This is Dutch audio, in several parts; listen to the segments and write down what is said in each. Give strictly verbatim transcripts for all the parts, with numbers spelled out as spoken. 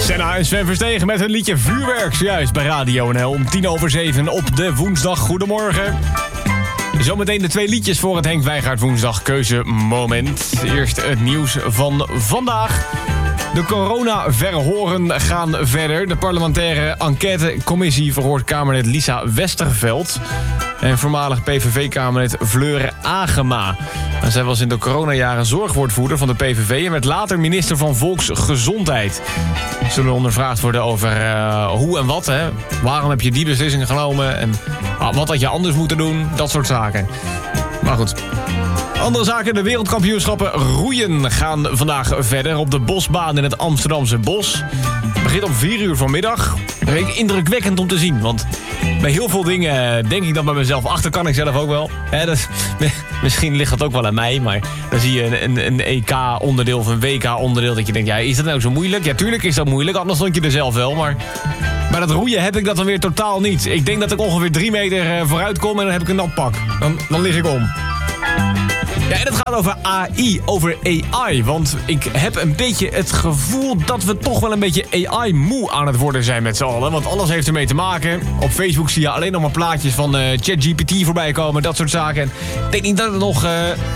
Senna en Sven Verstegen met hun liedje Vuurwerk. Zojuist bij Radio N L om tien over zeven op de woensdag. Goedemorgen. Zometeen de twee liedjes voor het Henk Wijngaard woensdag keuzemoment. Eerst het nieuws van vandaag. De coronaverhoren gaan verder. De parlementaire enquêtecommissie verhoort Kamerlid Lisa Westerveld en voormalig P V V-Kamerlid Fleur Agema. En zij was in de coronajaren zorgwoordvoerder van de P V V en werd later minister van Volksgezondheid. Ze zullen ondervraagd worden over uh, hoe en wat. Hè? Waarom heb je die beslissing genomen? En uh, wat had je anders moeten doen? Dat soort zaken. Maar goed. Andere zaken, de wereldkampioenschappen roeien gaan vandaag verder op de bosbaan in het Amsterdamse Bos. Het begint om vier uur vanmiddag. Indrukwekkend om te zien, want bij heel veel dingen denk ik dan bij mezelf, achter kan ik zelf ook wel. He, dat, misschien ligt dat ook wel aan mij, maar dan zie je een, een E K-onderdeel of een W K-onderdeel dat je denkt, ja, is dat nou zo moeilijk? Ja, tuurlijk is dat moeilijk, anders stond je er zelf wel, maar bij dat roeien heb ik dat dan weer totaal niet. Ik denk dat ik ongeveer drie meter vooruit kom en dan heb ik een nat pak. Dan, dan lig ik om. Ja, en het gaat over A I, over A I. Want ik heb een beetje het gevoel dat we toch wel een beetje A I-moe aan het worden zijn met z'n allen. Want alles heeft ermee te maken. Op Facebook zie je alleen nog maar plaatjes van uh, ChatGPT voorbij komen, dat soort zaken. En ik denk niet dat het nog uh, eh,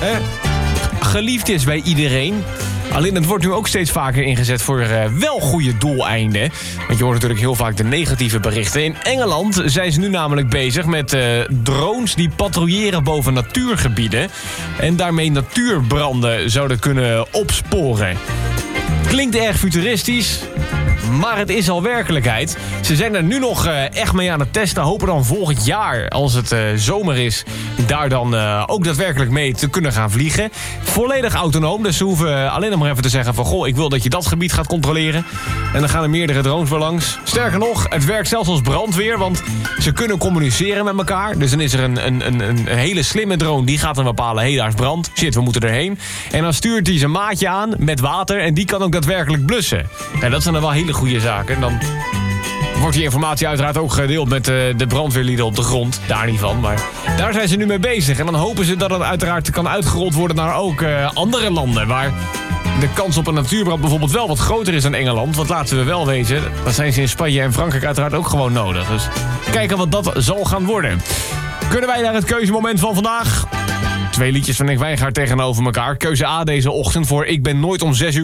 geliefd is bij iedereen. Alleen het wordt nu ook steeds vaker ingezet voor uh, wel goede doeleinden. Want je hoort natuurlijk heel vaak de negatieve berichten. In Engeland zijn ze nu namelijk bezig met uh, drones die patrouilleren boven natuurgebieden. En daarmee natuurbranden zouden kunnen opsporen. Klinkt erg futuristisch, maar het is al werkelijkheid. Ze zijn er nu nog uh, echt mee aan het testen. Hopen dan volgend jaar, als het uh, zomer is, daar dan uh, ook daadwerkelijk mee te kunnen gaan vliegen. Volledig autonoom, dus ze hoeven alleen nog maar even te zeggen van, goh, ik wil dat je dat gebied gaat controleren. En dan gaan er meerdere drones wel langs. Sterker nog, het werkt zelfs als brandweer, want ze kunnen communiceren met elkaar. Dus dan is er een, een, een, een hele slimme drone, die gaat dan bepalen, hé, daar is brand. Shit, we moeten erheen. En dan stuurt hij zijn maatje aan met water en die kan ook daadwerkelijk blussen. En dat zijn dan wel hele goede zaken. En dan wordt die informatie uiteraard ook gedeeld met uh, de brandweerlieden op de grond. Daar niet van, maar daar zijn ze nu mee bezig. En dan hopen ze dat het uiteraard kan uitgerold worden naar ook uh, andere landen, waar de kans op een natuurbrand bijvoorbeeld wel wat groter is dan Engeland. Want laten we wel wezen, dat zijn ze in Spanje en Frankrijk uiteraard ook gewoon nodig. Dus kijken wat dat zal gaan worden. Kunnen wij naar het keuzemoment van vandaag? Twee liedjes van Henk Wijngaard tegenover elkaar. Keuze A deze ochtend voor Ik ben nooit om zes uur